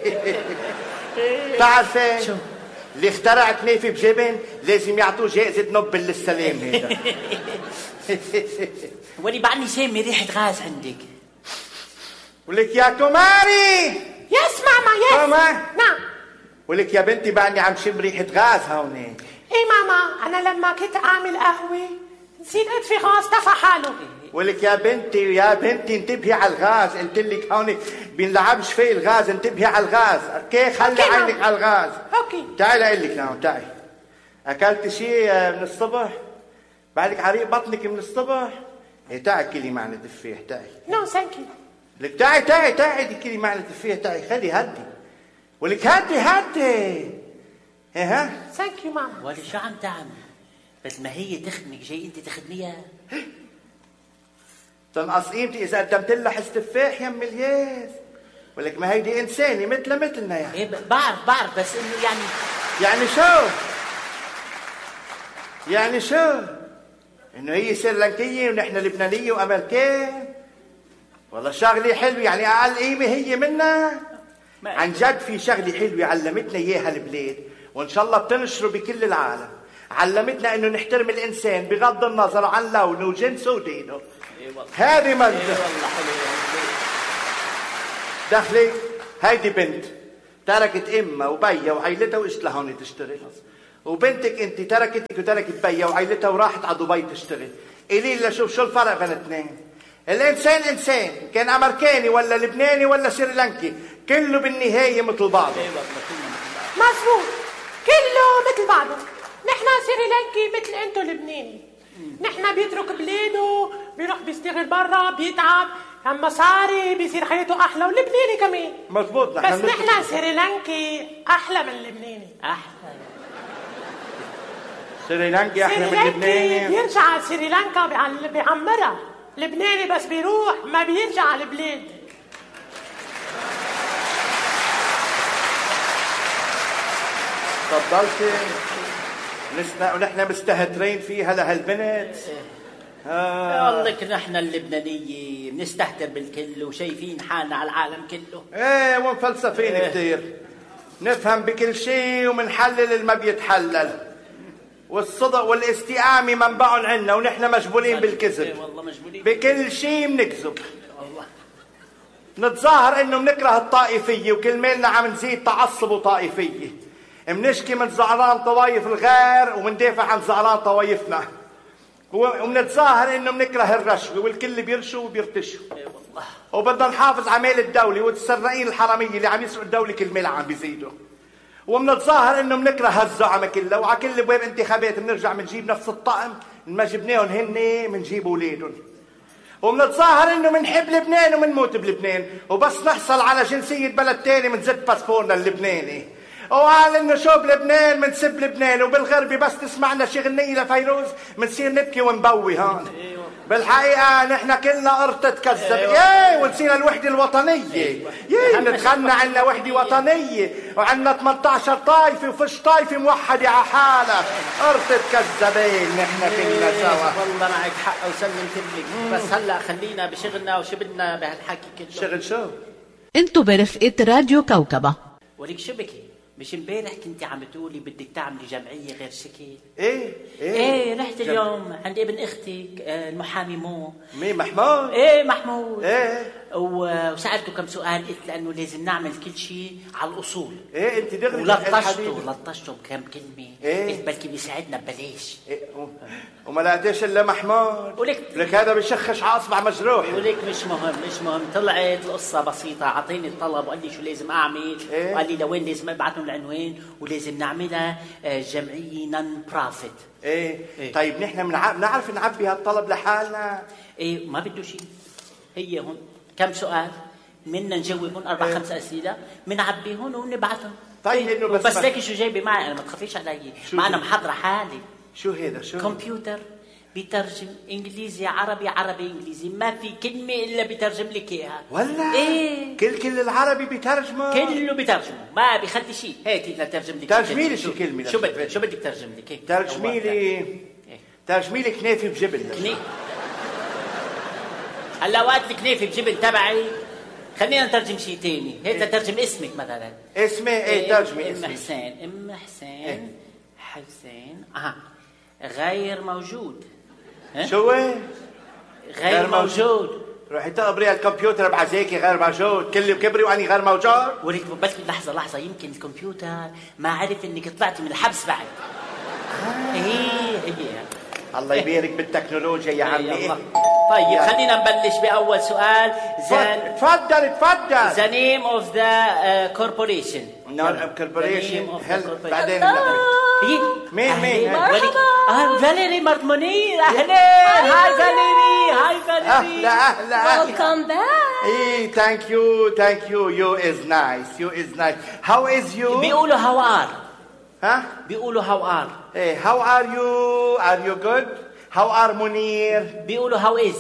تعرفين شو اللي اخترع كنافة بجبن لازم يعطوه جائزة نوبل للسلام. هذا ولي بعدني شامي ريحة غاز عندك. ولك يا كماري. يس ماما. نعم. ولك يا بنتي بعدني عم شم ريحة غاز هون. ايه ماما انا لما كنت اعمل قهوة نسيت اطفي غاز طفى حاله. ولك يا بنتي انتبهي على الغاز. قلت لك هون بينلعبش فيه الغاز. انتبهي على الغاز. اوكي خلي عينك على الغاز. اوكي تعالي اقول لك تعالي. اكلت شيء من الصبح؟ بعدك عريق بطنك من الصبح. إيه تعي كلي معنا تفاح تعي. نو ثانك يو. لك تعي دي كلي معنا تفاح تعي خلي هدي. ولك هدي. إيه ها؟ ثانك يو ماما. ولي شو عم تعمل؟ بس ما هي تخدمك جاي انت تخدميها. تنقص قيمتي اذا قدمت لها حس تفاح يا ام الياس. ولك ما هيدي انسانه مثلنا يعني. ايه بعرف بس انه يعني شو؟ انه هي سريلانكيه ونحن لبنانيه وامريكان. والله شغله حلوه يعني اقل قيمه هي منا. عن جد في شغله حلوه علمتنا اياها البلاد وان شاء الله بتنشره بكل العالم. علمتنا انه نحترم الانسان بغض النظر عن لونه وجنسه ودينه. هذه مادة. والله حلوه. دخلي هيدي بنت تركت امها وبيها وعيلتها واجت لهون تشتغل. وبنتك انت تركتك وتركت بيها وعيلتها وراحت على دبي تشتغل. قولي لي شوف شو الفرق بين الاثنين؟ الانسان انسان كان امريكاني ولا لبناني ولا سريلانكي كله بالنهايه مثل بعضه. مظبوط كله مثل بعضه. نحن سريلانكي مثل انتو لبناني. نحن بيترك بلاده بيروح بيشتغل برا بيتعب عم مصاري بيصير حياته احلى ولبناني كمان. مزبوط. بس نحن سريلانكي احلى من لبناني. احلى سريلانكي احلى من لبناني. بيرجع على سريلانكا بيعمرها. لبناني بس بيروح ما بيرجع على البلاد. تفضلتي ونحن مستهترين فيها لهالبنت. والله نحن اللبنانيه بنستهتر بالكل وشايفين حالنا على العالم كله. ايه ومفلسفين كثير. نفهم بكل شيء ومنحلل اللي ما بيتحلل. والصدق والاستقامه منبعهم عنا ونحن مجبولين بالكذب. والله مجبولين بكل شيء بنكذب. نتظاهر انه بنكره الطائفيه وكل مالنا عم نزيد تعصب وطائفيه. منشكي من زعران طوايف الغير ومندافع عن زعران طوايفنا. ومنتظاهر انه بنكره الرشوه والكل بيرشوا وبيرتشوا. وبدنا نحافظ على مال الدوله والسراقين الحراميه اللي عم يسرقوا الدوله كل مال عم بيزيدوا. ومنتظاهر انه بنكره هالزعماء كلها وعلى كل ابواب انتخابات بنرجع بنجيب نفس الطقم ما جبناهم هن بنجيب اولادهم. ومنتظاهر انه بنحب لبنان وبنموت بلبنان وبس نحصل على جنسيه بلد تاني بنزد باسبورنا اللبناني. وقال انه شو بلبنان منسب لبنان وبالغربي بس تسمعنا شي غنية لفيروز منصير نبكي ونبوي هون. بالحقيقة نحن كلنا قرطة كذب. ياي ونسينا الوحدة الوطنية. ياي نتغنى عنا وحدة وطنية وعنا 18 طايفة وفش طايفة موحدة على حالها. قرطة كذابين نحن كلنا سوا. والله معك حق وسلمت لك. بس هلا خلينا بشغلنا وشو بدنا بهالحكي كله. شغل شو؟ انتو برفقة راديو كوكبة. ولك شو بكي؟ مش امبارح كنت عم تقولي بدك تعملي جمعيه غير شكل؟ ايه رحت اليوم عند ابن اختك المحامي مين محمود؟ محمود. وسالته كم سؤال قلت لانه لازم نعمل كل شيء على الاصول. انت دغري ولطشته بكم كلمه. قلت بلكي بيساعدنا ببلاش. وما لقيتش الا محمود. ولك هذا بيشخش على اصبع مجروح. ولك مش مهم طلعت القصه بسيطه. اعطيني الطلب وقال لي شو لازم اعمل. وقال لي لوين لازم ابعث لهم العنوان ولازم نعملها جمعيه نون بروفيت. طيب نحن بنعرف نعبي هالطلب لحالنا. ما بده شيء. هي هون كم سؤال منا نجاوبهم 4-5 اسئله بنعبيهم ونبعثهم. طيب انه بس ليك شو جايبه معي انا ما تخافيش علي. معنا محضره حالي. شو هذا شو؟ كمبيوتر بيترجم انجليزي عربي انجليزي. ما في كلمه الا بيترجم لك اياها. ولا كل العربي بيترجمه. كله بيترجمه ما بيخلي شيء. هيك لترجم لك. ترجمي لي شو كلمه. شو بدك ترجم لك؟ ترجمي لي كنافه بجبل. هلا وقت الكنافه بجبل تبعي خلينا نترجم شيء ثاني. هيك ترجم اسمك مثلا. اسمي ترجمي اسمي. ام حسين غير موجود. شو غير موجود. روحي تقبري الكمبيوتر بعزيكي غير موجود. كل كبري واني غير موجود. ولك بلكي لحظه يمكن الكمبيوتر ما عرف انك طلعتي من الحبس بعد. هي الله يبارك بالتكنولوجيا يا عمي. طيب خلينا نبلش باول سؤال. تفضل The name of the corporation. corporation. بعدين مين؟ مرحبا. فاليري مرت منير. أهلين. هاي فاليري. أهلا. Welcome back. إيه thank you. You is nice. How is you? بيقولوا هوار. ها؟ بيقولوا هوار. إيه how are you? Are you good? How are منير؟ بيقولوا هاو إز.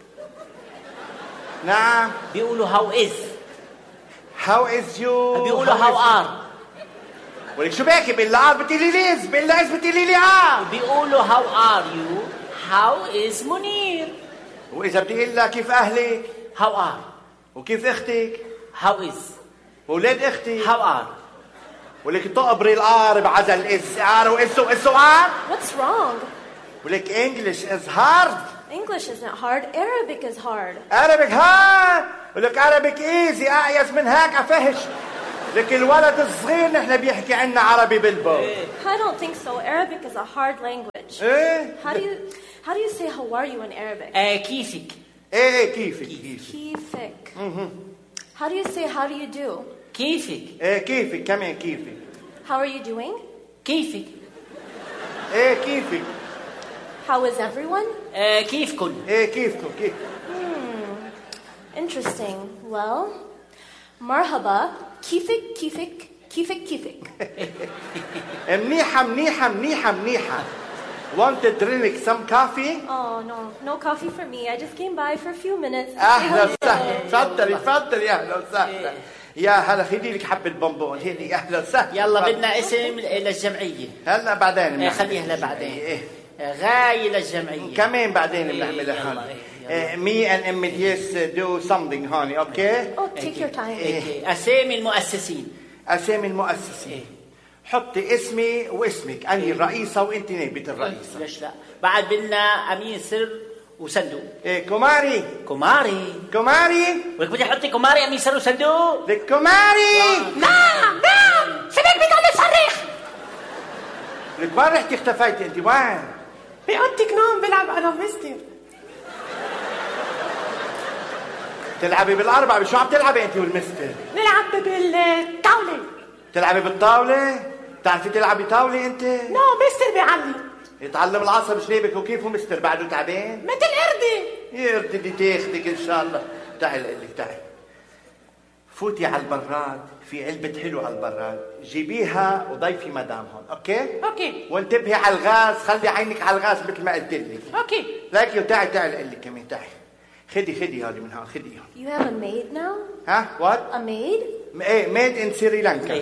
نعم. بيقولوا هاو إز. How is you? بيقولوا هاو آر. ولك شو باكي بالله ار بتقولي ليز بالله إز بتقولي لي بيقولوا هاو آر يو. هاو إز منير. وإذا بدي أقول لها كيف أهلك؟ هاو آر. وكيف أختك؟ هاو إز. وولاد أختي؟ هاو آر. ولك تقبري الآر بعزل إز آر وإز آر. What's wrong? ولك English is hard. English isn't hard. Arabic is hard. Arabic hard. ولك Arabic easy أعيز من هيك أفهش. لك الولد الصغير نحن بيحكي عنا عربي بالبو. I don't think so. Arabic is a hard language. إيه؟ How do you say how are you in Arabic? كيفك. إيه كيفك. Kifik. How do you say how do you do? كيفك. إيه كيفك كمان كيفك. How are you doing? كيفك. إيه كيفك. How is everyone? كيفكن. إيه كيفكم كيف. Interesting. Well, marhaba. Kifik. منيحة. Want to drink some coffee? Oh, no coffee for me. I just came by for a few minutes. أهلا وسهلا. تفضلي أهلا وسهلا. يا هلا خدي لك حبة بونبون هيدي أهلا وسهلا. يلا بدنا اسم للجمعية. هلا بعدين. خليها لبعدين. غاية للجمعية. كمان بعدين بنعملها هون. Me and MDS do something هون أوكي؟ Oh, take your time. أسامي المؤسسين. حطي اسمي واسمك، أنا الرئيسة وأنت نائبة الرئيسة. ليش لا؟ بعد بدنا أمين سر وصندوق. إيه كوماري. ولك بدي أحطي كوماري أمين سر وصندوق. لك كوماري. نعم شبك بتقول صريخ. لك وين رحتي اختفيتي أنت وين؟ بأوضتك نوم بلعب أنا ومستر. تلعبي بالأربعة شو عم تلعبي أنت والمستر؟ نلعب بالطاولة. تلعبي بالطاولة؟ بتعرفي تلعبي طاولة أنت؟ نو مستر بيعلم. يتعلم العصب شليبك وكيفه مستر بعده تعبان؟ مثل قردة. يا قردة بدي تاخدك إن شاء الله. تعي لك تعي. فوتي على البراد، في علبة حلو على البراد، جيبيها وضيفي مدام هون، أوكي؟ وانتبهي على الغاز، خلي عينك على الغاز مثل ما قلت لك. أوكي. لكن تعي لك كمان تعي. خدي هذه من هون خدي هون. You have a maid now? ها؟ وات؟ A maid? إيه ميد إن سريلانكا.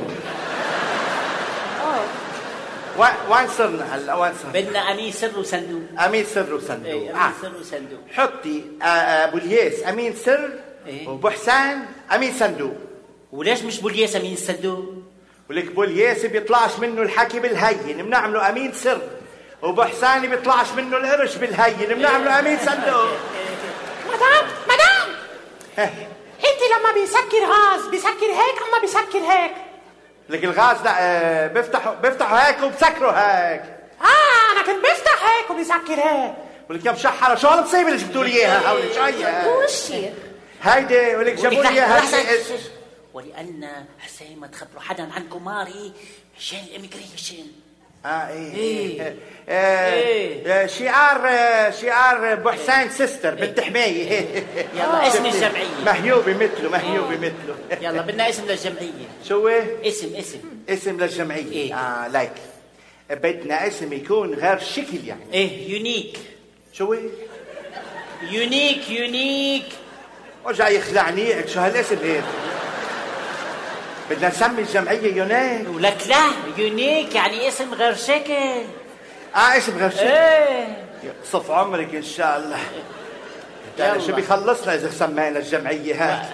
وين صرنا هلا وين صرنا؟ بدنا أمين سر وصندوق. أمين سر وصندوق. حطي أبو الياس أمين سر وأبو حسان أمين صندوق. وليش مش بولياس أمين الصندوق؟ ولك بولياس بيطلعش منه الحكي بالهين بنعمله أمين سر، وأبو حسان بيطلعش منه القرش بالهين بنعمله أمين صندوق. مدام انت لما بيسكر غاز بيسكر هيك اما بيسكر هيك؟ لك الغاز لا بيفتحوا هيك وبسكروا هيك. انا كنت بفتح هيك وبيسكر هيك. ولك يا مشحره شو هالمصيبه اللي جبتوا لي اياها هولي شو هي؟ Who is she? هيدي ولك جابوا لي اياها. ولأن حسين ما تخبروا حدا عن كوماري مشان الإميجريشن. شعار ابو حسين سيستر بنت حمايه. يلا اسم الجمعيه مهيوبه مثله. يلا بدنا اسم للجمعيه. شو اسم للجمعيه؟ لايك بدنا اسم يكون غير شكل يعني. يونيك. شو يونيك ورجع يخلعني شو هالاسم هيك. بدنا نسمي الجمعيه يونيك. ولك لا يونيك يعني اسم غير شكل. اسم غير شكل. صف عمرك ان شاء الله. شو بيخلصنا اذا سمينا الجمعيه هاك.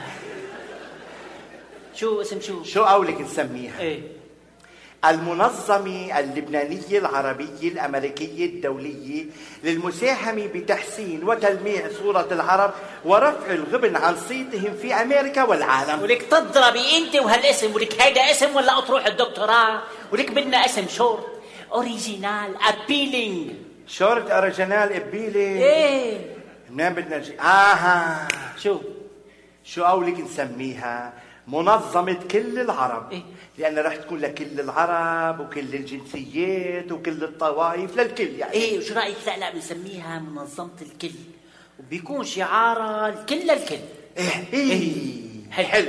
شو شو قولك نسميها؟ المنظمة اللبنانية العربية الأمريكية الدولية للمساهمة بتحسين وتلميع صورة العرب ورفع الغبن عن صيتهم في أمريكا والعالم. ولك تضربي أنت وهالاسم. ولك هيدا اسم ولا أطروح الدكتوراه. ولك بدنا اسم شورت أوريجينال أبيلينج. شورت أوريجينال أبيلينج. منين بدنا نجي؟ شو قولك نسميها؟ منظمة كل العرب. إيه؟ لأن رح تكون لكل العرب وكل الجنسيات وكل الطوائف للكل يعني. ايه شو رايك؟ لا بنسميها منظمه الكل، وبيكون شعارها الكل للكل. ايه حلو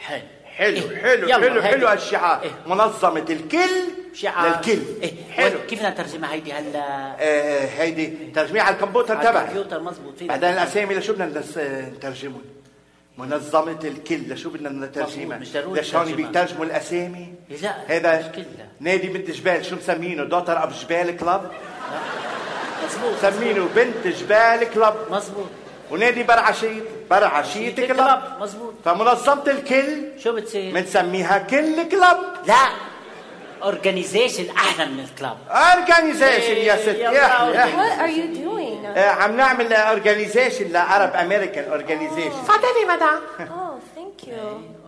حلو الشعار. منظمة الكل شعار للكل. حلو. كيف بدنا نترجمها هيدي هلا؟ هيدي ترجميها على الكمبيوتر تبعي. الكمبيوتر مزبوط. بعدين الاسامي لشو بدنا نترجمهم؟ منظمة الكل لشو بدنا نترجمها؟ ليش هون بيترجموا الاسامي؟ لا هذا نادي بنت جبال شو مسمينه؟ دوتر اب جبال كلاب؟ مزبوط. مسمينه بنت جبال كلاب. مزبوط. ونادي برعشيت كلاب. مزبوط. فمنظمة الكل شو بتصير؟ بنسميها كل كلاب. لا اورجانيزيشن احلى من الكلاب. اورجانيزيشن يا ستي. What are you doing? عم نعمل اورجانيزيشن لعرب امريكان اورجانيزيشن. تفضلي مدام. Oh, thank you.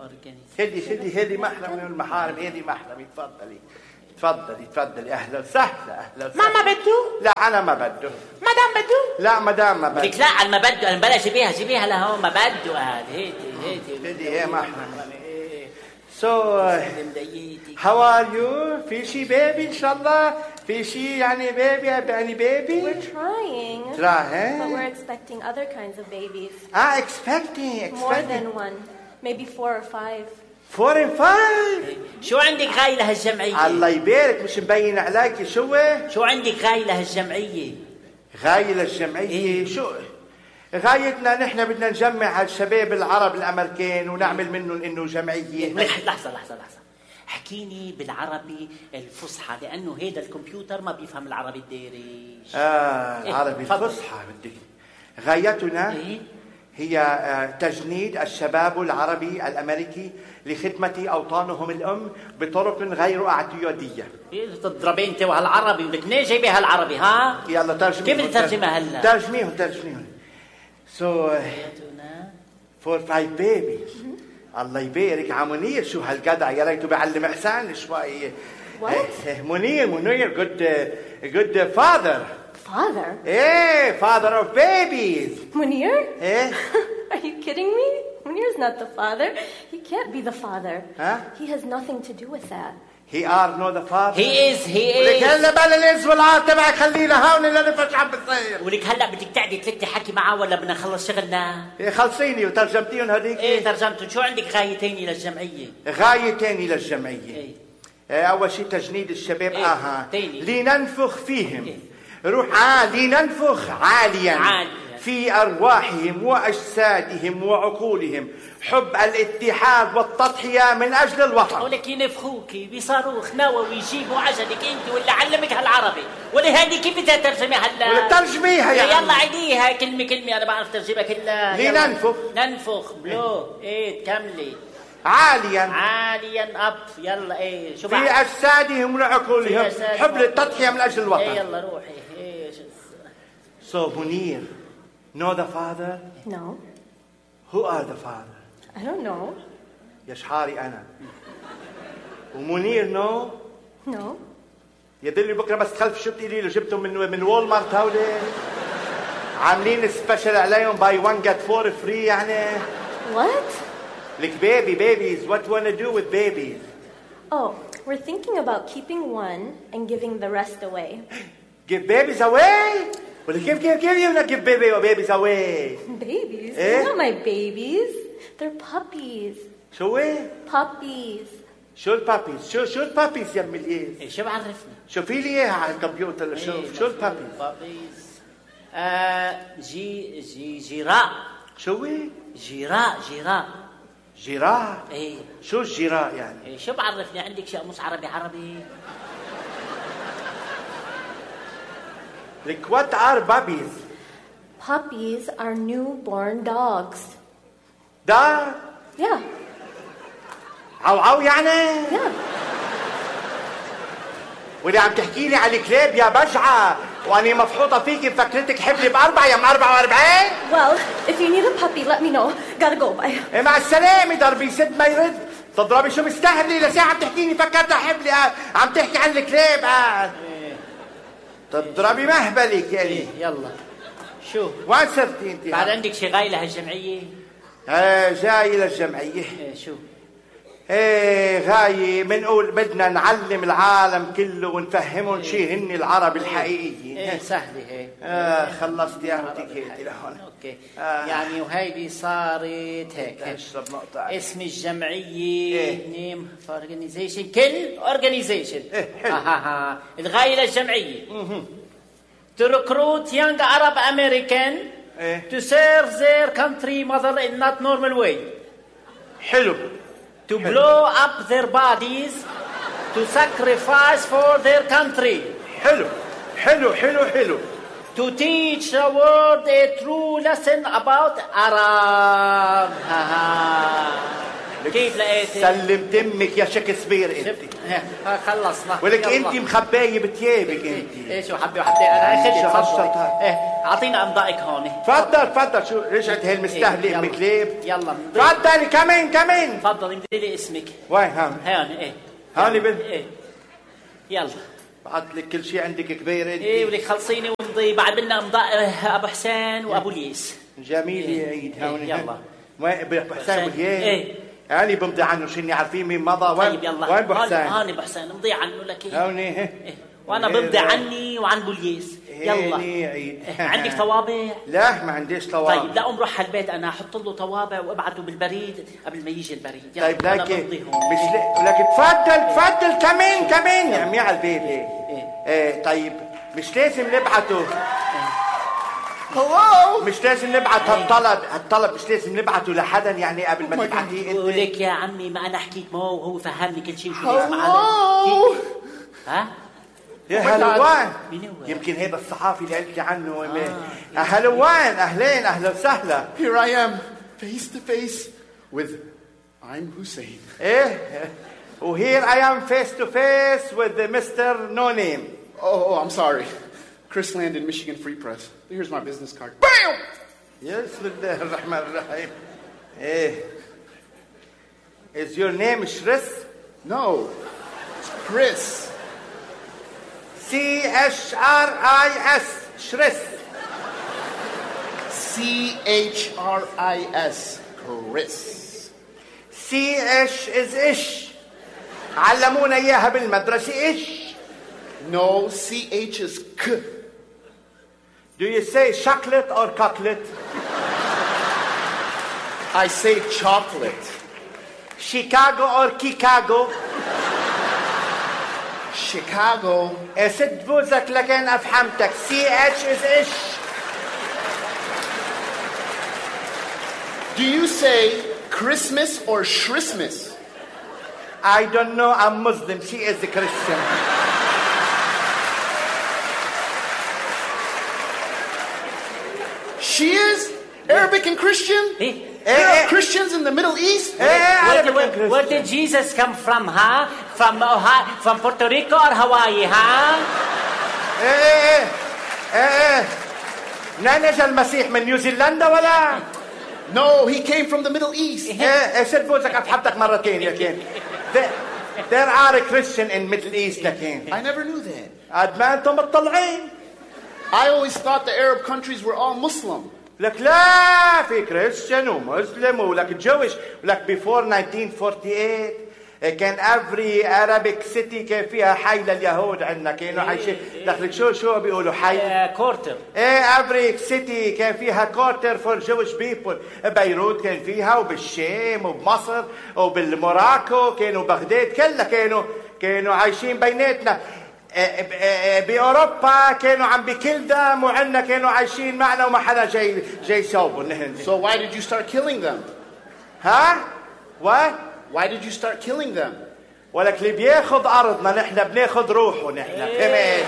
هدي محرم من المحارم. هدي محرم. تفضلي. اهلا وسهلا. ماما بدو؟ لا انا ما بده. مدام بدو؟ لا مدام ما بده. لك لا على ما بده. انا بلا جيبيها لهون. ما بده هذه. هدي ايه محرم. So how are you? في شي بيبي ان شاء الله؟ في شي يعني بيبي يعني بيبي؟ We're trying. But we're expecting other kinds of babies. expecting. More than one. Maybe 4 or 5. 4 and 5. شو عندك غاية لهالجمعية؟ الله يبارك مش مبين عليك. شو عندك غاية لهالجمعية؟ غاية للجمعية؟ شو غايتنا؟ نحن بدنا نجمع هالشباب العرب الامريكان ونعمل منهم انه جمعية. لحظة. احكيني بالعربي الفصحى لانه هيدا الكمبيوتر ما بيفهم العربي الدارج. العربي الفصحى بدك. غايتنا هي تجنيد الشباب العربي الامريكي لخدمة اوطانهم الام بطرق غير اعتيادية. تضربي انت وهالعربي ولك منين جايبه هالعربي؟ ها يلا ترجمي. كيف بدي ترجمها هلا؟ ترجميهم. So 4 5 babies. الله يبارك على منير. شو هالجدع يا ريته بيعلم احسان شوي. منير good father. Father? Father of babies. Munir? Are you kidding me? Munir's not the father. He can't be the father. He has nothing to do with that. He are not the father. He is. ولك هلا بلا الانس والعار تبعك خلينا هون اللي نفش عم بتصير. ولك هلا بدك تعدي تلتي حكي معه ولا بدنا نخلص شغلنا؟ خلصيني وترجمتيهم هذيك. ترجمتهم. شو عندك غاية تاني للجمعية؟ أول شيء تجنيد الشباب. لننفخ فيهم. روح لننفخ عاليا في أرواحهم وأجسادهم وعقولهم حب الاتحاد والتضحية من أجل الوطن. ولك ينفخوكي بصاروخ نووي يجيبوا عجلك انت واللي علمك هالعربي. ولا هذه كيف بدها ترجمها هلا؟ ولا ترجميها يعني. يلا عيديها كلمة انا بعرف ترجمها كلها. ننفخ بلو. تكملي. عاليا اب. يلا شو في أجسادهم وعقولهم حب التضحية من أجل الوطن. يلا روحي. So Munir, know the father? No. Who are the father? I don't know. يا شحاري أنا. ومنير no? No. يدلي بكرة بس تخلف شو بتقولي له جبتهم من وول مارت هودي عاملين سبيشال عليهم buy one get 4 free يعني. What? Like babies. What do you want to do with babies? Oh, we're thinking about keeping one and giving the rest away. Give babies away? Well, give you not give babies away. Babies? They're not my babies. They're puppies. شو Puppies. شو البابيز؟ شو البابيز يا مليان؟ شو بعرفني؟ شوفي لي اياها على الكمبيوتر. شو البابيز؟ جراء. شو جراء. شو الجراء يعني؟ شو بعرفني؟ عندك شيء مش عربي. Like what are puppies? Puppies are newborn dogs. Dog? Yeah. عو يعني؟ Yeah. واللي عم تحكي لي على الكلاب يا بجعة وأنا مفحوطة فيكي مفكرتك حبلي ب4 يا 44. Well, if you need a puppy, let me know. Gotta go. Bye. مع السلامة. ضربي سد ما يرد. تضربي شو مستهبلي لساعة عم تحكيني فكرتها حبلي. عم تحكي عن الكلاب. تضربي مهبلك يعني. يلا شو وين صرتي انت؟ بعد عندك شي غاية لهالجمعية؟ جاي للجمعية. شو ايه غاية بنقول بدنا نعلم العالم كله ونفهمهم شي هن العرب الحقيقيين. ايه سهلة هي. خلصت يا وتكيتي لهون. اوكي. يعني وهيدي صارت هيك. اشرب نقطة. اسم الجمعية نيم اورجانيزيشن كل اورجانيزيشن. الغاية للجمعية. To recruit young Arab American to serve their country mother in not normal way. حلو. To blow up their bodies to sacrifice for their country. حلو حلو حلو حلو. To teach the world a true lesson about Arab. كيف لقيت؟ سلمت امك يا شكسبير انت. خلصنا. ولك انت مخبايه بثيابك انت. ايش وحبي وحدي انا خلي اعطينا امضائك هون. تفضل شو رجعت هي المستهلة امك ليه؟ يلا تفضلي كمان. تفضلي امضي لي اسمك. وين هون؟ ايه هون ايه يلا بعت لك كل شيء عندك كبير انت. ايه ولك خلصيني وامضي بعد بدنا امضاء ابو حسين وابو الياس. جميل يا عيد هون. يلا وين ابو حسين وابو الياس؟ ايه يعني بمضي عنه شني عارفين مين مضى. وين طيب يلا وين ابو حسين؟ هون ابو حسين امضي عنه لك. هون وانا بمضي عني وعن بوليس. يلا عيد. عندك طوابع؟ لا ما عنديش طوابع. طيب لا روح على البيت انا احط له طوابع وابعته بالبريد قبل ما يجي البريد. طيب لكن مش لكن تفضل كمان يا عمي على البيت. ايه طيب مش لازم نبعته. مش لازم نبعت هالطلب مش لازم نبعته لحدا يعني قبل ما تبعتيه انت. ولك يا عمي ما انا حكيت معه وهو فهمني كل شيء وشو لازم اعمل. ها يا هلوان يمكن هذا الصحافي اللي قلت عنه. هلوان اهلا وسهلا. Here I am face to face with I'm Hussein. Here I am face to face with Mr. No Name. Oh, I'm sorry. Chris Landon, Michigan Free Press. Here's my business card. Bam! Yes, بسم الرحمن الرحيم. Is your name Shris? No, it's Chris. C-H-R-I-S. Shris. C-H-R-I-S. Chris. C-H is ish. علمونا إياها بالمدرسة ish. No, C-H is K. Do you say chocolate or cocklet? I say chocolate. Chicago or Chicago? Chicago. سد بوزك لكن أفهمتك. C-H is ish. Do you say Christmas or Christmas? I don't know. I'm Muslim. She is a Christian. She is Arabic and Christian? There are Christians in the Middle East? Where did Jesus come from, huh? From Puerto Rico or Hawaii, huh? نجا المسيح من نيوزيلندا ولا؟ No, he came from the Middle East. سد بوزك أفحبتك مرتين لكن. There are a Christian in Middle East لكن. I never knew that. قد ما أنتم مطلعين. I always thought the Arab countries were all Muslim. لك لا في كريستيان ومسلم ولك جويش ولك before 1948 كان every Arabic city كان فيها حي لليهود عندنا كانوا عايشين. لك شو بيقولوا حي؟ كورتر. every city كان فيها كورتر for Jewish people. بيروت كان فيها وبالشام وبمصر وبالموراكو كانوا بغداد كلها كانوا عايشين بيناتنا. بأوروبا كانوا عم بكل دم وعنا كانوا عايشين معنا وما حدا جاي يصوبوا نهن. So why did you start killing them? ها؟ What? Why did you start killing them? ولك اللي بياخد أرضنا نحن بناخد روحه نحن. فهمت؟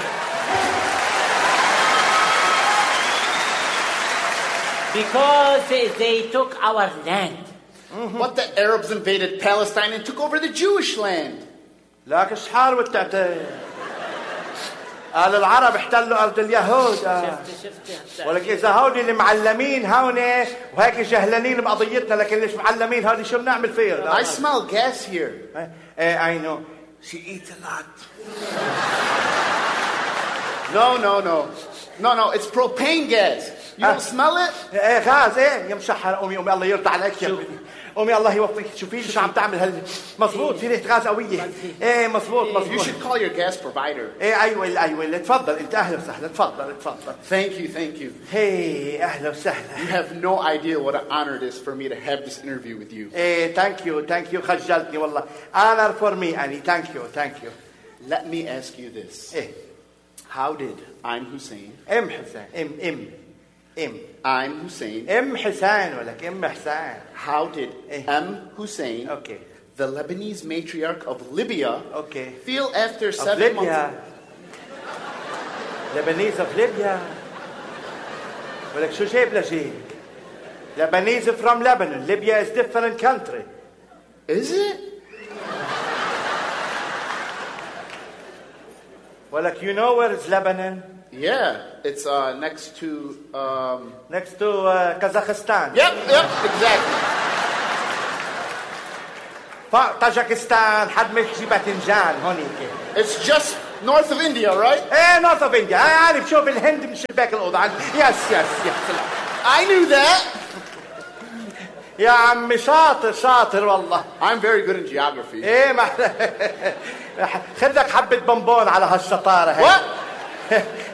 Because they took our land. But the Arabs invaded Palestine and took over the Jewish land. لك شحال والتعتين. قال العرب احتلوا أرض اليهود. ولك إذا هودي اللي معلمين هون وهيك جهلانين بقضيتنا لكن ليش معلمين هودي شو بنعمل فيهم؟ I smell gas here. I know. She eats a lot. No, it's propane gas. You don't smell it? ايه غاز ايه يا مشحر. قومي الله يرضى عليك يا ابني. قومي الله يوفقك. شوفي لي شو عم تعمل مزبوط في ريحه غاز قويه. ايه مزبوط. You should call your gas provider. ايه ايوه تفضل انت. اهلا وسهلا. تفضل. Thank you. Hey, اهلا وسهلا. You have no idea what an honor it is for me to have this interview with you. ايه thank you خجلتني والله. honor for me أني. thank you. Let me ask you this. ايه how did I'm Hussein. حسين. I'm Hussein. حسين ولك حسين. How did M. Hussein, okay, the Lebanese matriarch of Libya, okay, feel after of 7 Libya. months? Lebanese of Libya. ولك شو جايب لجيب؟ Lebanese from Lebanon. Libya is different country. Is it? ولك you know where is Lebanon? Yeah, it's next to Kazakhstan. Yep, exactly. طاجكستان حد ما يحكي باذنجان هونيك. It's just north of India, right? ايه north of India. عارف شوف الهند من شباك الأوضة. يس. I knew that. يا عمي شاطر والله. I'm very good in geography. ايه خذ لك حبة بونبون على هالشطارة هاي. What?